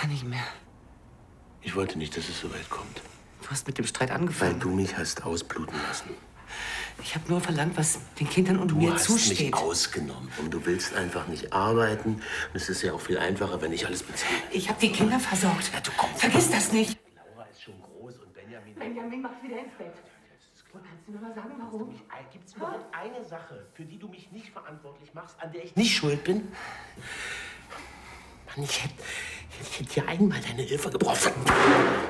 kann nicht mehr. Ich wollte nicht, dass es so weit kommt. Du hast mit dem Streit Weil angefangen. du mich hast ausbluten lassen. Ich habe nur verlangt, was den Kindern und mir zusteht. Du hast mich ausgenommen und du willst einfach nicht arbeiten. Und es ist ja auch viel einfacher, wenn ich alles bezahle. Ich habe die Kinder versorgt. Ja, du kommst. Vergiss das nicht. Laura ist schon groß und Benjamin... Benjamin macht wieder ins Bett. Und kannst du mir mal sagen, warum? Gibt es überhaupt eine Sache, für die du mich nicht verantwortlich machst, an der ich nicht schuld bin? Mann, ich hätte dir einmal deine Hilfe gebraucht.